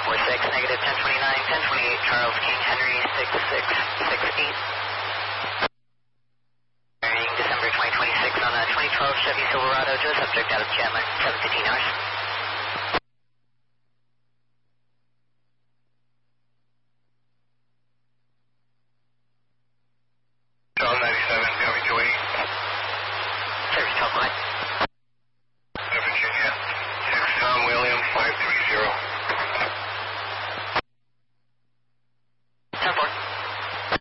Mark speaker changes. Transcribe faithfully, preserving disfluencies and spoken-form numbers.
Speaker 1: four six, negative ten twenty-nine, ten twenty-eight, Charles King Henry, six six six eight. December twenty twenty-six on a twenty twelve Chevy Silverado, Joe, subject out of Chandler, seven fifteen hours.